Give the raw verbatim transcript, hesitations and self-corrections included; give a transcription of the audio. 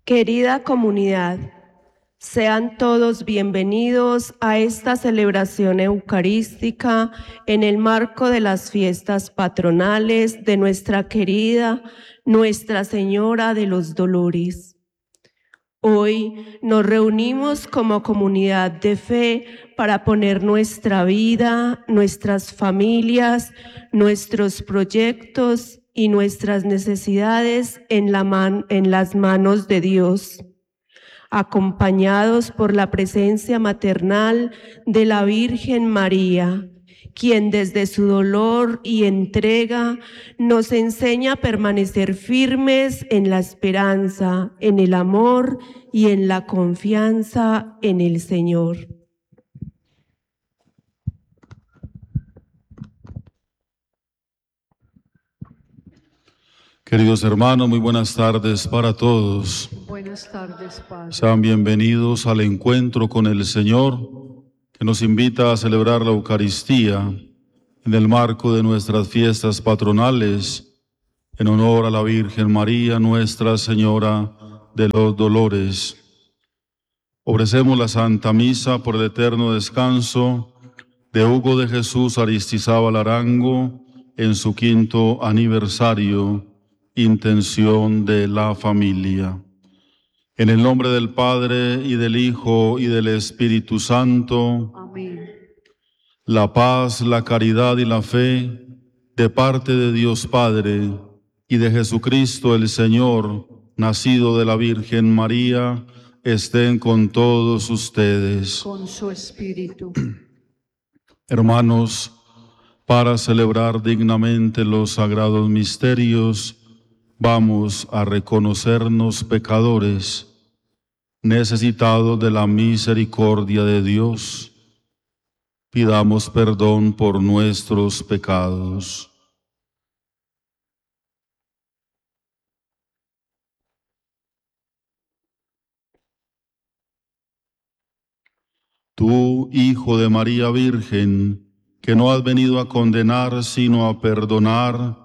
Querida comunidad, sean todos bienvenidos a esta celebración eucarística en el marco de las fiestas patronales de nuestra querida Nuestra Señora de los Dolores. Hoy nos reunimos como comunidad de fe para poner nuestra vida, nuestras familias, nuestros proyectos y nuestras necesidades en, la man- en las manos de Dios, acompañados por la presencia maternal de la Virgen María, quien desde su dolor y entrega nos enseña a permanecer firmes en la esperanza, en el amor y en la confianza en el Señor. Queridos hermanos, muy buenas tardes para todos. Buenas tardes, Padre. Sean bienvenidos al encuentro con el Señor, que nos invita a celebrar la Eucaristía en el marco de nuestras fiestas patronales, en honor a la Virgen María, Nuestra Señora de los Dolores. Ofrecemos la Santa Misa por el eterno descanso de Hugo de Jesús Aristizábal Arango en su quinto aniversario, intención de la familia. En el nombre del Padre, y del Hijo, y del Espíritu Santo. Amén. La paz, la caridad y la fe, de parte de Dios Padre, y de Jesucristo el Señor, nacido de la Virgen María, estén con todos ustedes. Con su espíritu. Hermanos, para celebrar dignamente los sagrados misterios, vamos a reconocernos pecadores, necesitados de la misericordia de Dios. Pidamos perdón por nuestros pecados. Tú, Hijo de María Virgen, que no has venido a condenar, sino a perdonar,